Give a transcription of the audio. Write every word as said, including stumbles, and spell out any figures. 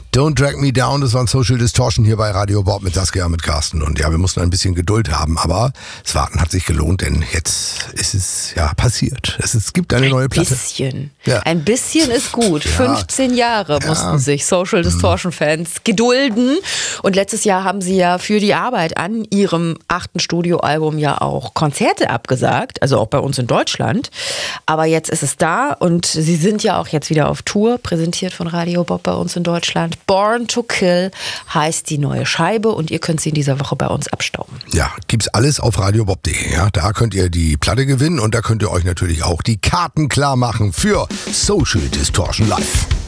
Don't Drag Me Down, das war ein Social Distortion hier bei Radio Bob mit Saskia, mit Carsten. Und ja, wir mussten ein bisschen Geduld haben, aber das Warten hat sich gelohnt, denn jetzt ist es ja passiert. Es, es gibt eine neue Platte. Ein bisschen. Ja. Ein bisschen ist gut. Ja. fünfzehn Jahre Ja. mussten sich Social Distortion-Fans gedulden. Und letztes Jahr haben sie ja für die Arbeit an ihrem achten Studioalbum ja auch Konzerte abgesagt, also auch bei uns in Deutschland. Aber jetzt ist es da und sie sind ja auch jetzt wieder auf Tour, präsentiert von Radio Bob bei uns in Deutschland. Born to Kill heißt die neue Scheibe und ihr könnt sie in dieser Woche bei uns abstauben. Ja, gibt's alles auf radiobob punkt de. Ja, da könnt ihr die Platte gewinnen und da könnt ihr euch natürlich auch die Karten klar machen für Social Distortion Live.